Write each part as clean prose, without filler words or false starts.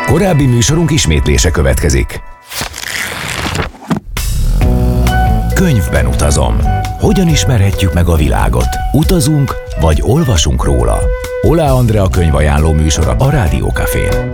Korábbi műsorunk ismétlése következik. Könyvben utazom. Hogyan ismerhetjük meg a világot? Utazunk, vagy olvasunk róla? Oláh Andrea könyvajánló műsora a Rádió Cafén.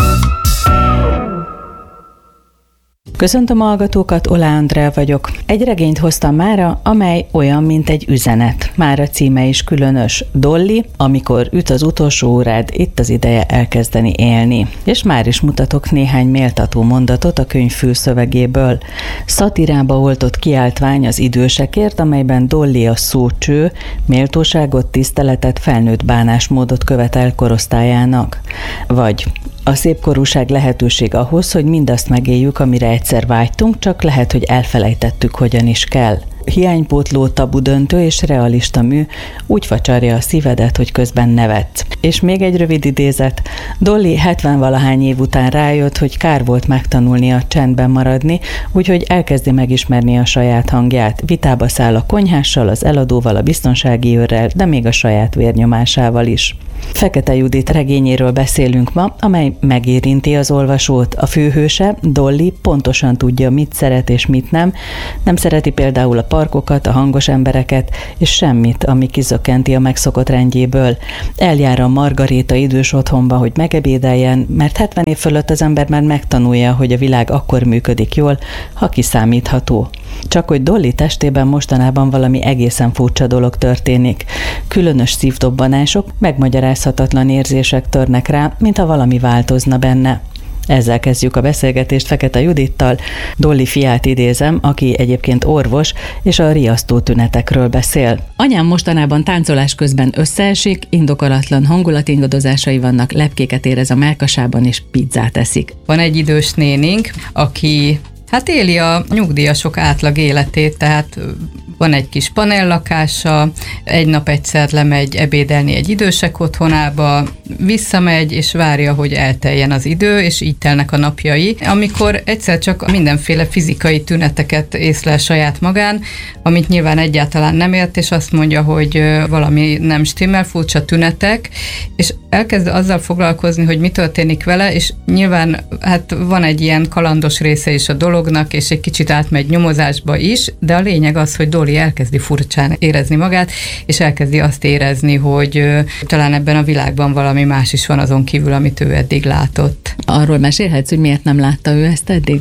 Köszöntöm a hallgatókat, Oláh Andrea vagyok. Egy regényt hoztam mára, amely olyan, mint egy üzenet. Mára címe is különös. Dolly, amikor üt az utolsó órád, itt az ideje elkezdeni élni. És már is mutatok néhány méltató mondatot a könyv fülszövegéből. Szatirába oltott kiáltvány az idősekért, amelyben Dolly a szócső, méltóságot, tiszteletet, felnőtt bánásmódot követel korosztályának. Vagy a szépkorúság lehetőség ahhoz, hogy mindazt megéljük, amire egyszer vágytunk, csak lehet, hogy elfelejtettük, hogyan is kell. Hiánypótló, tabudöntő és realista mű úgy facsarja a szívedet, hogy közben nevetsz. És még egy rövid idézet. Dolly 70-valahány év után rájött, hogy kár volt megtanulnia csendben maradni, úgyhogy elkezdi megismerni a saját hangját. Vitába száll a konyhással, az eladóval, a biztonsági őrrel, de még a saját vérnyomásával is. Fekete Judit regényéről beszélünk ma, amely megérinti az olvasót. A főhőse, Dolly, pontosan tudja, mit szeret és mit nem. Nem szereti például a parkokat, a hangos embereket, és semmit, ami kizökkenti a megszokott rendjéből. Eljár a Margaréta idős otthonba, hogy megebédeljen, mert 70 év fölött az ember már megtanulja, hogy a világ akkor működik jól, ha kiszámítható. Csak hogy Dolly testében mostanában valami egészen furcsa dolog történik. Különös szívdobbanások, megmagyarázhatatlan érzések törnek rá, mintha valami változna benne. Ezzel kezdjük a beszélgetést Fekete Judittal. Dolly fiát idézem, aki egyébként orvos, és a riasztó tünetekről beszél. Anyám mostanában táncolás közben összeesik, indokolatlan hangulatingadozásai vannak, lepkéket érez a mellkasában, és pizzát eszik. Van egy idős nénink, aki éli a nyugdíjasok átlag életét, tehát van egy kis panellakása, egy nap egyszer lemegy ebédelni egy idősek otthonába, visszamegy, és várja, hogy elteljen az idő, és így telnek a napjai. Amikor egyszer csak mindenféle fizikai tüneteket észlel saját magán, amit nyilván egyáltalán nem ért, és azt mondja, hogy valami nem stimmel, furcsa tünetek, és elkezd azzal foglalkozni, hogy mi történik vele, és nyilván van egy ilyen kalandos része is a dolognak, és egy kicsit átmegy nyomozásba is, de a lényeg az, hogy Dolly elkezdi furcsán érezni magát, és elkezdi azt érezni, hogy talán ebben a világban valami más is van azon kívül, amit ő eddig látott. Arról mesélhetsz, hogy miért nem látta ő ezt eddig?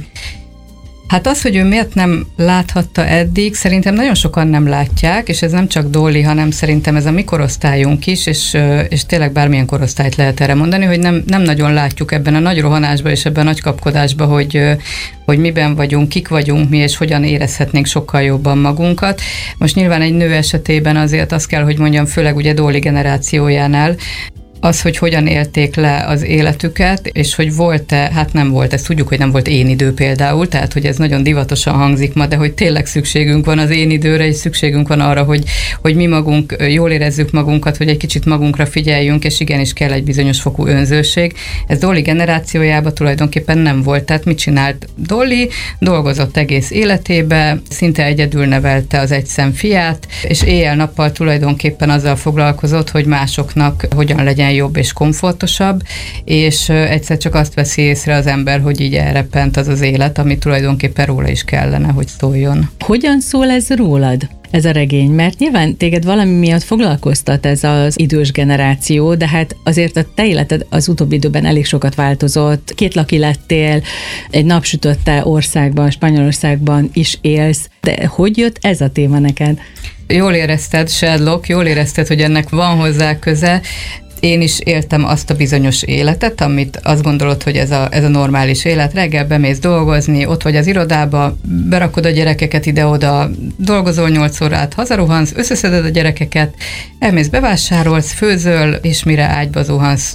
Az, hogy ő miért nem láthatta eddig, szerintem nagyon sokan nem látják, és ez nem csak Dolly, hanem szerintem ez a mi korosztályunk is, és tényleg bármilyen korosztályt lehet erre mondani, hogy nem nagyon látjuk ebben a nagy rohanásban és ebben a nagy kapkodásban, hogy miben vagyunk, kik vagyunk mi, és hogyan érezhetnénk sokkal jobban magunkat. Most nyilván egy nő esetében azért azt kell, hogy mondjam, főleg ugye Dolly generációjánál, az, hogy hogyan élték le az életüket, és hogy volt-e, nem volt, ezt tudjuk, hogy nem volt én idő például, tehát hogy ez nagyon divatosan hangzik ma, de hogy tényleg szükségünk van az én időre, és szükségünk van arra, hogy mi magunk jól érezzük magunkat, hogy egy kicsit magunkra figyeljünk, és igenis kell egy bizonyos fokú önzőség. Ez Dolly generációjában tulajdonképpen nem volt, tehát mit csinált Dolly? Dolgozott egész életébe, szinte egyedül nevelte az egyszem fiát, és éjjel-nappal tulajdonképpen azzal foglalkozott, hogy másoknak hogyan legyen jobb és komfortosabb, és egyszer csak azt veszi észre az ember, hogy így elreppent az az élet, ami tulajdonképpen róla is kellene, hogy szóljon. Hogyan szól ez rólad? Ez a regény, mert nyilván téged valami miatt foglalkoztat ez az idős generáció, de azért a te életed az utóbbi időben elég sokat változott. Kétlaki lettél, egy napsütötte országban, Spanyolországban is élsz, de hogy jött ez a téma neked? Jól érezted, Sherlock, jól érezted, hogy ennek van hozzá köze. Én is éltem azt a bizonyos életet, amit azt gondolod, hogy ez a normális élet. Reggel bemész dolgozni, ott vagy az irodába, berakod a gyerekeket ide-oda, dolgozol 8 órát, hazarohansz, összeszeded a gyerekeket, elmész, bevásárolsz, főzöl, és mire ágyba zuhansz,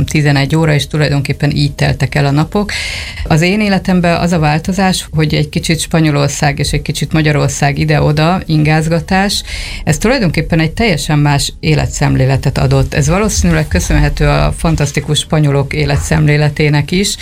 11 óra, és tulajdonképpen így teltek el a napok. Az én életemben az a változás, hogy egy kicsit Spanyolország és egy kicsit Magyarország ide-oda ingázgatás, ez tulajdonképpen egy teljesen más életszemléletet adott. Ez valószínűleg köszönhető a fantasztikus spanyolok életszemléletének is,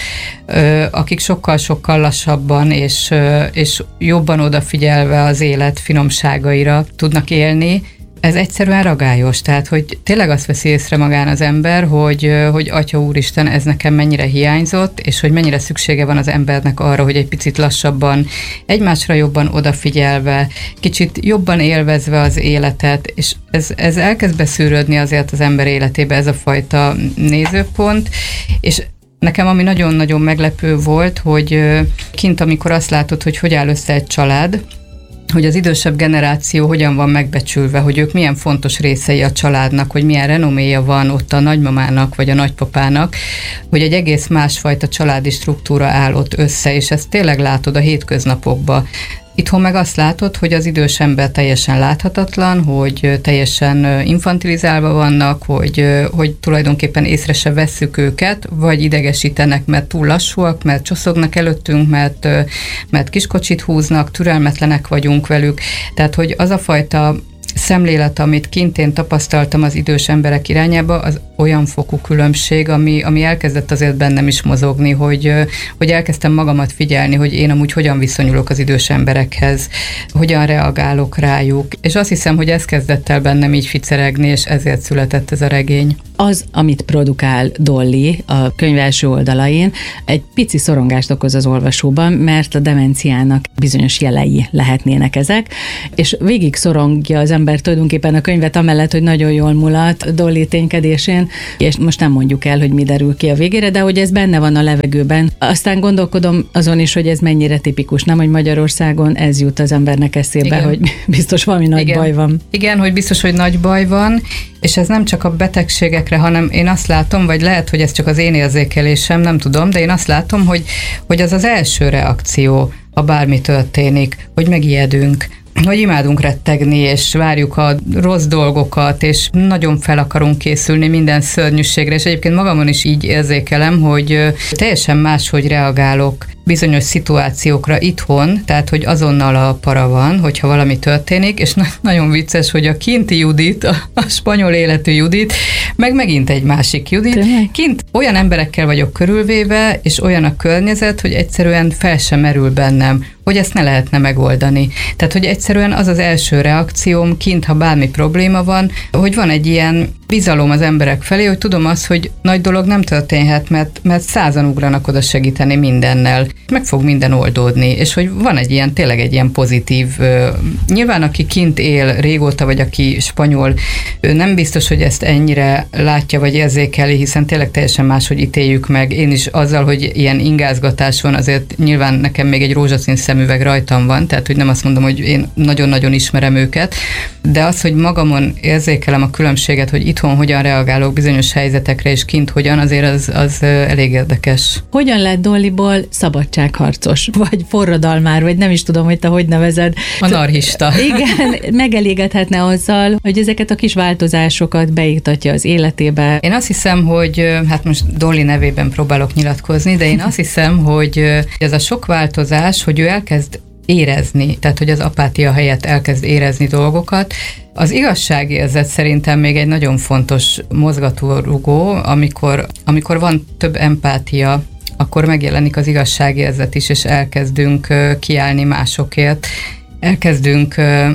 akik sokkal-sokkal lassabban és jobban odafigyelve az élet finomságaira tudnak élni, ez egyszerűen ragályos, tehát hogy tényleg azt veszi észre magán az ember, hogy Atya Úristen, ez nekem mennyire hiányzott, és hogy mennyire szüksége van az embernek arra, hogy egy picit lassabban, egymásra jobban odafigyelve, kicsit jobban élvezve az életet, és ez elkezd beszűrődni azért az ember életébe, ez a fajta nézőpont, és nekem ami nagyon-nagyon meglepő volt, hogy kint, amikor azt látod, hogy áll össze egy család, hogy az idősebb generáció hogyan van megbecsülve, hogy ők milyen fontos részei a családnak, hogy milyen renoméja van ott a nagymamának vagy a nagypapának, hogy egy egész másfajta családi struktúra áll ott össze, és ezt tényleg látod a hétköznapokban. Itthon meg azt látod, hogy az idős ember teljesen láthatatlan, hogy teljesen infantilizálva vannak, hogy tulajdonképpen észre se vesszük őket, vagy idegesítenek, mert túl lassúak, mert csoszognak előttünk, mert kiskocsit húznak, türelmetlenek vagyunk velük. Tehát, hogy az a fajta szemlélet, amit kint én tapasztaltam az idős emberek irányába, az olyan fokú különbség, ami elkezdett azért bennem is mozogni, hogy elkezdtem magamat figyelni, hogy én amúgy hogyan viszonyulok az idős emberekhez, hogyan reagálok rájuk, és azt hiszem, hogy ez kezdett el bennem így ficeregni, és ezért született ez a regény. Az, amit produkál Dolly a könyv első oldalain, egy pici szorongást okoz az olvasóban, mert a demenciának bizonyos jelei lehetnének ezek, és végig szorongja az ember tulajdonképpen a könyvet amellett, hogy nagyon jól mulat Dolly ténykedésén, és most nem mondjuk el, hogy mi derül ki a végére, de hogy ez benne van a levegőben. Aztán gondolkodom azon is, hogy ez mennyire tipikus, nem, hogy Magyarországon ez jut az embernek eszébe, igen, hogy biztos valami nagy baj van. Igen, hogy biztos, hogy nagy baj van, és ez nem csak a betegségekre, hanem én azt látom, vagy lehet, hogy ez csak az én érzékelésem, nem tudom, de én azt látom, hogy az az első reakció, ha bármi történik, hogy megijedünk, hogy imádunk rettegni, és várjuk a rossz dolgokat, és nagyon fel akarunk készülni minden szörnyűségre, és egyébként magamon is így érzékelem, hogy teljesen máshogy reagálok bizonyos szituációkra itthon, tehát, hogy azonnal a para van, hogyha valami történik, és nagyon vicces, hogy a kinti Judit, a spanyol életű Judit, meg megint egy másik Judit. Kint olyan emberekkel vagyok körülvéve, és olyan a környezet, hogy egyszerűen fel sem merül bennem, hogy ezt ne lehetne megoldani. Tehát, hogy egyszerűen az az első reakcióm kint, ha bármi probléma van, hogy van egy ilyen bizalom az emberek felé, hogy tudom azt, hogy nagy dolog nem történhet, mert 100-an ugranak oda segíteni mindennel. Meg fog minden oldódni, és hogy van tényleg egy ilyen pozitív, nyilván aki kint él régóta, vagy aki spanyol, ő nem biztos, hogy ezt ennyire látja, vagy érzékeli, hiszen tényleg teljesen máshogy ítéljük meg. Én is azzal, hogy ilyen ingázgatás van, azért nyilván nekem még egy rózsaszín szemüveg rajtam van, tehát hogy nem azt mondom, hogy én nagyon-nagyon ismerem őket, de az, hogy magamon érzékelem a különbséget, hogy itthon hogyan reagálok bizonyos helyzetekre, és kint hogyan, azért az elég érdekes. Hogyan lett Dollyból szabadságharcos, vagy forradalmár, vagy nem is tudom, hogy te hogy nevezed. Anarchista. Igen, megelégedhetne azzal, hogy ezeket a kis változásokat beiktatja az életébe. Én azt hiszem, hogy hát most Dolly nevében próbálok nyilatkozni, de én azt hiszem, hogy ez a sok változás, hogy ő elkezd érezni, tehát hogy az apátia helyett elkezd érezni dolgokat. Az igazságérzet szerintem még egy nagyon fontos mozgatórugó, amikor van több empátia, akkor megjelenik az igazságérzet is, és elkezdünk kiállni másokért, elkezdünk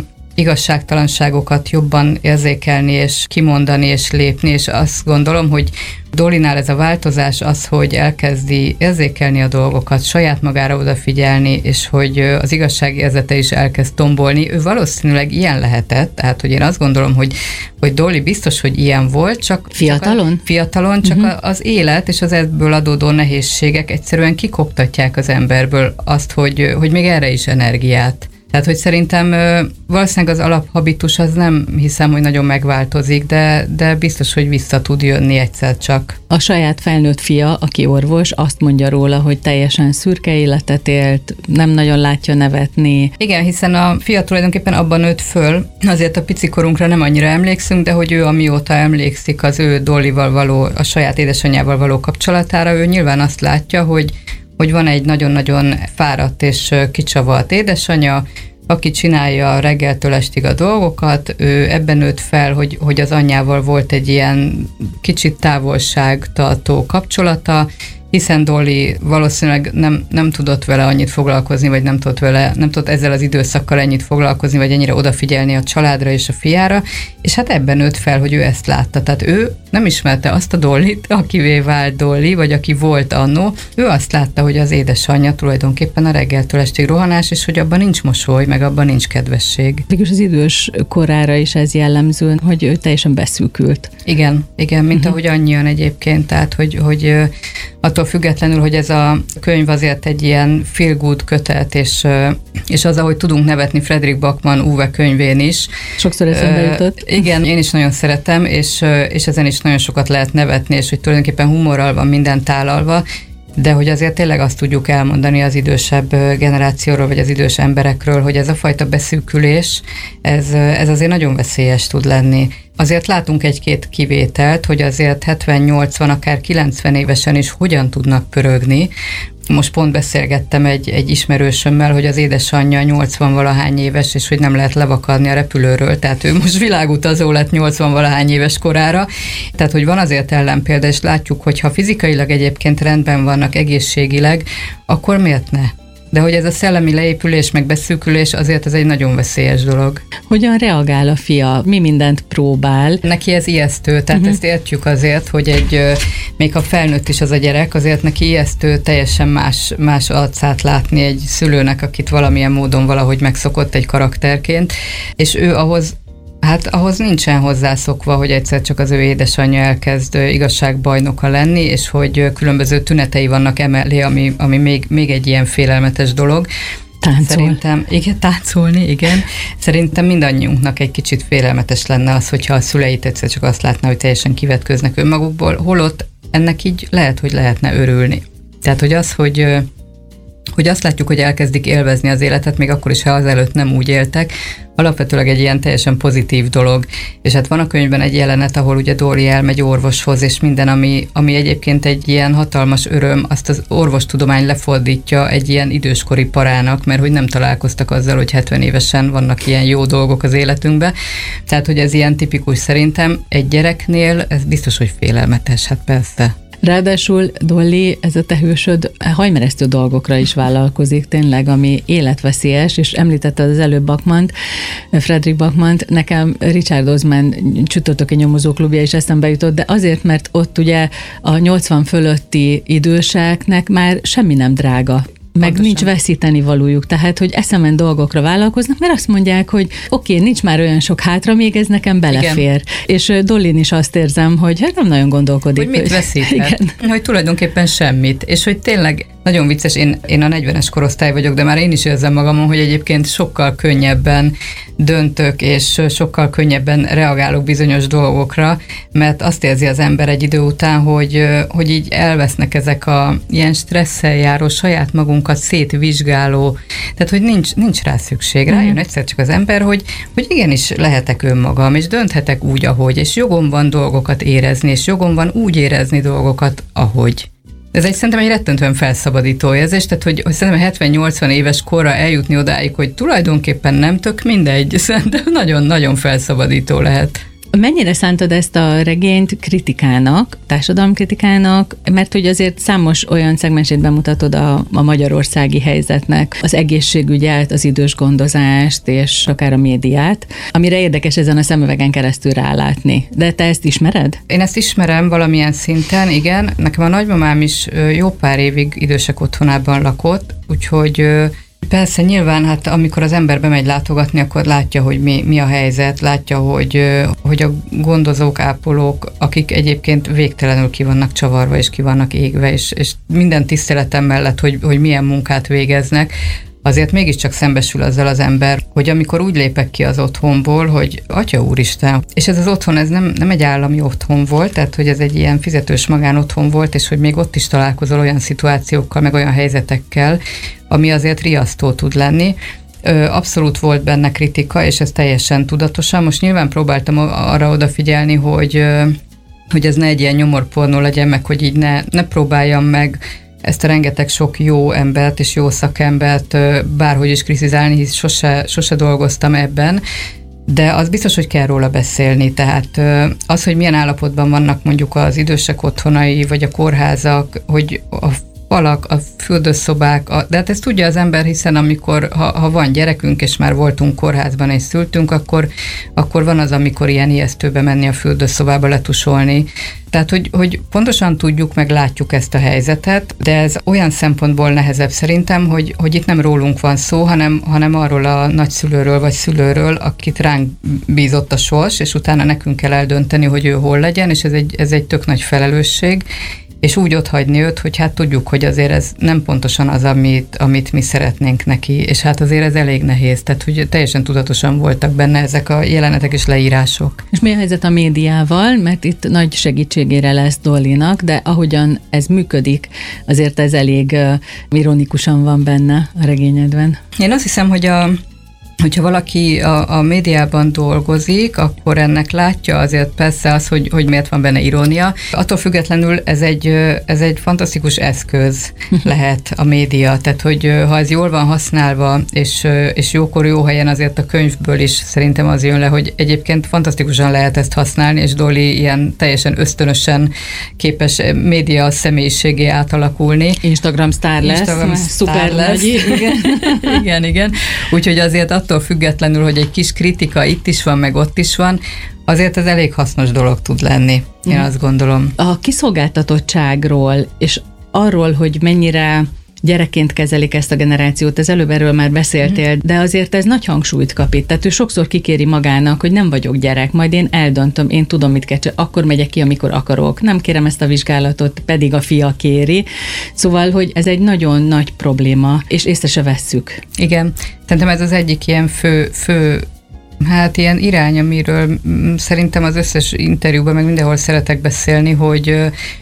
igazságtalanságokat jobban érzékelni, és kimondani, és lépni, és azt gondolom, hogy Dollynál ez a változás az, hogy elkezdi érzékelni a dolgokat, saját magára odafigyelni, és hogy az igazságérzete is elkezd tombolni. Ő valószínűleg ilyen lehetett, tehát hogy én azt gondolom, hogy Dolly biztos, hogy ilyen volt, csak fiatalon, az élet és az ebből adódó nehézségek egyszerűen kikoptatják az emberből azt, hogy még erre is energiát. Tehát, hogy szerintem valószínűleg az alaphabitus az nem hiszem, hogy nagyon megváltozik, de biztos, hogy vissza tud jönni egyszer csak. A saját felnőtt fia, aki orvos, azt mondja róla, hogy teljesen szürke életet élt, nem nagyon látja nevetni. Igen, hiszen a fia tulajdonképpen abban nőtt föl, azért a picikorunkra nem annyira emlékszünk, de hogy ő amióta emlékszik az ő Dollyval való, a saját édesanyjával való kapcsolatára, ő nyilván azt látja, hogy van egy nagyon-nagyon fáradt és kicsavart édesanyja, aki csinálja reggeltől estig a dolgokat, ő ebben nőtt fel, hogy az anyjával volt egy ilyen kicsit távolságtartó kapcsolata, hiszen Dolly valószínűleg nem tudott vele annyit foglalkozni, vagy nem tudott ezzel az időszakkal ennyit foglalkozni, vagy ennyire odafigyelni a családra és a fiára, és hát ebben nőtt fel, hogy ő ezt látta. Tehát ő nem ismerte azt a Dollyt, akivé vált Dolly, vagy aki volt annó. Ő azt látta, hogy az édesanyja tulajdonképpen a reggeltől estig rohanás, és hogy abban nincs mosoly, meg abban nincs kedvesség. Végülis az idős korára is ez jellemző, hogy ő teljesen beszűkült. Igen, mint ahogy annyian egyébként, tehát hogy attól függetlenül, hogy ez a könyv azért egy ilyen feel good kötet, és az, ahogy tudunk nevetni Fredrik Backman Uwe könyvén is. Sokszor eszembe jutott. Igen, én is nagyon szeretem, és ezen is nagyon sokat lehet nevetni, és hogy tulajdonképpen humorral van minden tálalva, de hogy azért tényleg azt tudjuk elmondani az idősebb generációról, vagy az idős emberekről, hogy ez a fajta beszűkülés, ez azért nagyon veszélyes tud lenni. Azért látunk egy-két kivételt, hogy azért 70-80, akár 90 évesen is hogyan tudnak pörögni. Most pont beszélgettem egy ismerősömmel, hogy az édesanyja 80-valahány éves, és hogy nem lehet levakadni a repülőről, tehát ő most világutazó lett 80-valahány éves korára. Tehát, hogy van azért ellenpélda, és látjuk, hogy ha fizikailag egyébként rendben vannak, egészségileg, akkor miért ne? De hogy ez a szellemi leépülés, meg beszűkülés, azért ez egy nagyon veszélyes dolog. Hogyan reagál a fia? Mi mindent próbál? Neki ez ijesztő, tehát ezt értjük azért, hogy még ha felnőtt is az a gyerek, azért neki ijesztő teljesen más arcát látni egy szülőnek, akit valamilyen módon valahogy megszokott egy karakterként, és ő ahhoz nincsen hozzászokva, hogy egyszer csak az ő édesanyja elkezd igazságbajnoka lenni, és hogy különböző tünetei vannak emellé, ami még egy ilyen félelmetes dolog. Táncolni, igen. Szerintem mindannyiunknak egy kicsit félelmetes lenne az, hogyha a szüleit egyszer csak azt látna, hogy teljesen kivetköznek önmagukból, holott ennek így lehet, hogy lehetne örülni. Tehát, hogy azt látjuk, hogy elkezdik élvezni az életet, még akkor is, ha azelőtt nem úgy éltek, alapvetőleg egy ilyen teljesen pozitív dolog. És hát van a könyvben egy jelenet, ahol ugye Dolly elmegy orvoshoz, és minden, ami egyébként egy ilyen hatalmas öröm, azt az orvostudomány lefordítja egy ilyen időskori parának, mert hogy nem találkoztak azzal, hogy 70 évesen vannak ilyen jó dolgok az életünkben. Tehát, hogy ez ilyen tipikus szerintem. Egy gyereknél ez biztos, hogy félelmetes, hát persze. Ráadásul Dolly, ez a te hősöd, hajmeresztő dolgokra is vállalkozik tényleg, ami életveszélyes, és említetted az előbb Backmant, Fredrik Backmant, nekem Richard Osman Csütörtöki nyomozóklubja is eszembe jutott, de azért, mert ott ugye a 80 fölötti időseknek már semmi nem drága. Meg pontosan. Nincs veszíteni valójuk, tehát, hogy eszemen dolgokra vállalkoznak, mert azt mondják, hogy oké, nincs már olyan sok hátra, még ez nekem belefér. Igen. És Dollyn is azt érzem, hogy hát nem nagyon gondolkodik. Hogy mit veszíthet? Hogy tulajdonképpen semmit. És hogy tényleg nagyon vicces, én a 40-es korosztály vagyok, de már én is érzem magamon, hogy egyébként sokkal könnyebben döntök, és sokkal könnyebben reagálok bizonyos dolgokra, mert azt érzi az ember egy idő után, hogy így elvesznek ezek a ilyen stresszel járó, saját magunkat szétvizsgáló, tehát hogy nincs rá szükség. Rájön egyszer csak az ember, hogy igenis lehetek önmagam, és dönthetek úgy, ahogy, és jogom van dolgokat érezni, és jogom van úgy érezni dolgokat, ahogy. Ez szerintem egy rettentően felszabadító érzés, tehát hogy szerintem 70-80 éves korra eljutni odáig, hogy tulajdonképpen nem tök mindegy, szerintem nagyon-nagyon felszabadító lehet. Mennyire szántad ezt a regényt kritikának, társadalomkritikának, mert hogy azért számos olyan szegmensét bemutatod a magyarországi helyzetnek, az egészségügyet, az idős gondozást, és akár a médiát, amire érdekes ezen a szemüvegen keresztül rálátni. De te ezt ismered? Én ezt ismerem valamilyen szinten, igen. Nekem a nagymamám is jó pár évig idősek otthonában lakott, úgyhogy persze, nyilván, hát amikor az ember bemegy látogatni, akkor látja, hogy mi a helyzet, látja, hogy a gondozók, ápolók, akik egyébként végtelenül ki vannak csavarva, és ki vannak égve, és minden tiszteletem mellett, hogy milyen munkát végeznek, azért mégiscsak szembesül azzal az ember, hogy amikor úgy lépek ki az otthonból, hogy Atya Úristen, és ez az otthon, ez nem egy állami otthon volt, tehát hogy ez egy ilyen fizetős magánotthon volt, és hogy még ott is találkozol olyan szituációkkal, meg olyan helyzetekkel, ami azért riasztó tud lenni. Abszolút volt benne kritika, és ez teljesen tudatosan. Most nyilván próbáltam arra odafigyelni, hogy ez ne egy ilyen nyomorpornó legyen, meg hogy így ne próbáljam meg ezt a rengeteg sok jó embert és jó szakembert bárhogy is kritizálni, hisz sose dolgoztam ebben, de az biztos, hogy kell róla beszélni, tehát az, hogy milyen állapotban vannak mondjuk az idősek otthonai, vagy a kórházak, hogy a falak, a fürdőszobák, de hát ezt tudja az ember, hiszen amikor, ha van gyerekünk, és már voltunk kórházban és szültünk, akkor van az, amikor ilyen ijesztőbe menni a fürdőszobába letusolni. Tehát, hogy pontosan tudjuk, meg látjuk ezt a helyzetet, de ez olyan szempontból nehezebb szerintem, hogy itt nem rólunk van szó, hanem arról a nagyszülőről vagy szülőről, akit ránk bízott a sors, és utána nekünk kell eldönteni, hogy ő hol legyen, és ez egy tök nagy felelősség, és úgy otthagyni őt, hogy hát tudjuk, hogy azért ez nem pontosan az, amit mi szeretnénk neki, és hát azért ez elég nehéz, tehát hogy teljesen tudatosan voltak benne ezek a jelenetek és leírások. És mi a helyzet a médiával, mert itt nagy segítségére lesz Dollynak, de ahogyan ez működik, azért ez elég ironikusan van benne a regényedben. Én azt hiszem, hogyha valaki a médiában dolgozik, akkor ennek látja azért persze az, hogy miért van benne irónia. Attól függetlenül ez egy fantasztikus eszköz lehet a média, tehát hogy ha ez jól van használva, és jókor jó helyen, azért a könyvből is szerintem az jön le, hogy egyébként fantasztikusan lehet ezt használni, és Dolly ilyen teljesen ösztönösen képes média személyiségé átalakulni. Instagram sztár lesz. Szuper lesz. Igen. Úgyhogy azért attól függetlenül, hogy egy kis kritika itt is van, meg ott is van, azért ez elég hasznos dolog tud lenni, én azt gondolom. A kiszolgáltatottságról, és arról, hogy mennyire gyerekként kezelik ezt a generációt, ez előbb erről már beszéltél, de azért ez nagy hangsúlyt kap itt. Tehát ő sokszor kikéri magának, hogy nem vagyok gyerek, majd én eldöntöm, én tudom, mit kell csinálni, akkor megyek ki, amikor akarok. Nem kérem ezt a vizsgálatot, pedig a fia kéri. Szóval, hogy ez egy nagyon nagy probléma, és észre se vesszük. Igen. Szerintem ez az egyik ilyen fő hát ilyen irány, amiről szerintem az összes interjúban, meg mindenhol szeretek beszélni, hogy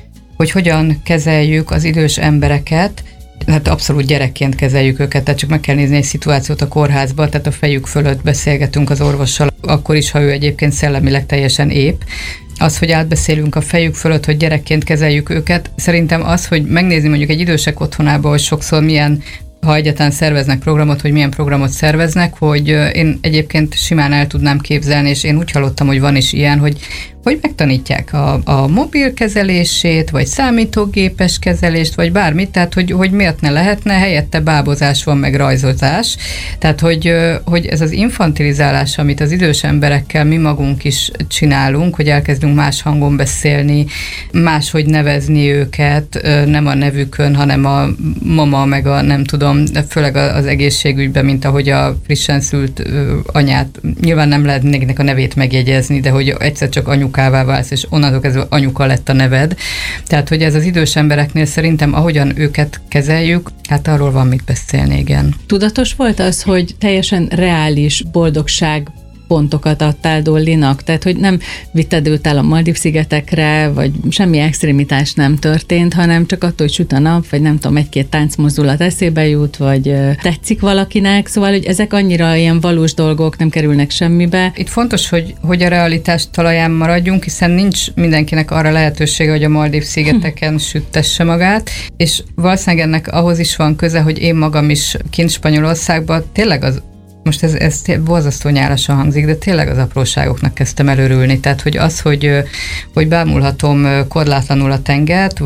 hogyan kezeljük az idős embereket. Hát abszolút gyerekként kezeljük őket, tehát csak meg kell nézni egy szituációt a kórházban, tehát a fejük fölött beszélgetünk az orvossal, akkor is, ha ő egyébként szellemileg teljesen épp. Az, hogy átbeszélünk a fejük fölött, hogy gyerekként kezeljük őket, szerintem az, hogy megnézni mondjuk egy idősek otthonában, hogy sokszor milyen, ha egyáltalán szerveznek programot, hogy milyen programot szerveznek, hogy én egyébként simán el tudnám képzelni, és én úgy hallottam, hogy van is ilyen, hogy megtanítják a mobil kezelését, vagy számítógépes kezelést, vagy bármit, tehát hogy miért ne lehetne, helyette bábozás van, meg rajzolás. Tehát, hogy ez az infantilizálás, amit az idős emberekkel mi magunk is csinálunk, hogy elkezdünk más hangon beszélni, máshogy nevezni őket, nem a nevükön, hanem a mama, meg a nem tudom, főleg az egészségügyben, mint ahogy a frissen szült anyát, nyilván nem lehet mindenkinek a nevét megjegyezni, de hogy egyszer csak anyukává válsz, és onnantól kezdve anyuka lett a neved. Tehát, hogy ez az idős embereknél szerintem, ahogyan őket kezeljük, hát arról van mit beszélni, igen. Tudatos volt az, hogy teljesen reális boldogság pontokat adtál Dollynak? Tehát, hogy nem vitted őt el a Maldív-szigetekre, vagy semmi extrémitás nem történt, hanem csak attól, hogy süt a nap, vagy nem tudom, egy-két táncmozdulat eszébe jut, vagy tetszik valakinek, szóval, hogy ezek annyira ilyen valós dolgok, nem kerülnek semmibe. Itt fontos, hogy a realitás talaján maradjunk, hiszen nincs mindenkinek arra lehetősége, hogy a Maldív-szigeteken süttesse magát, és valószínűleg ennek ahhoz is van köze, hogy én magam is kint Spanyolországban tényleg most ez borzasztó nyálasan hangzik, de tényleg az apróságoknak kezdtem előrülni. Tehát, hogy az, hogy bámulhatom korlátlanul a tengert,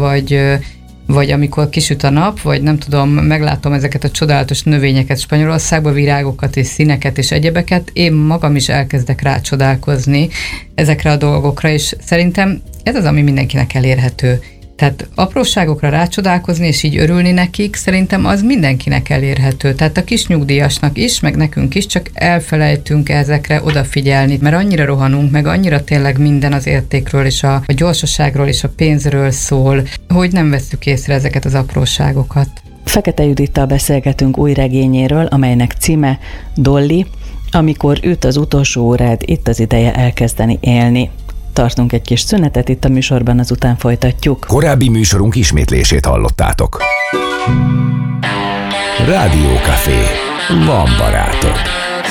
vagy amikor kisüt a nap, vagy nem tudom, meglátom ezeket a csodálatos növényeket Spanyolországban, virágokat és színeket és egyebeket, én magam is elkezdek rácsodálkozni ezekre a dolgokra, és szerintem ez az, ami mindenkinek elérhető. Tehát apróságokra rácsodálkozni, és így örülni nekik, szerintem az mindenkinek elérhető. Tehát a kis nyugdíjasnak is, meg nekünk is, csak elfelejtünk ezekre odafigyelni, mert annyira rohanunk, meg annyira tényleg minden az értékről, és a gyorsaságról, és a pénzről szól, hogy nem vesszük észre ezeket az apróságokat. Fekete Judittal beszélgetünk új regényéről, amelynek címe Dolly, amikor üt az utolsó órád, itt az ideje elkezdeni élni. Tartunk egy kis szünetet, itt a műsorban, azután folytatjuk. Korábbi műsorunk ismétlését hallottátok. Rádiókafé. Van barátod.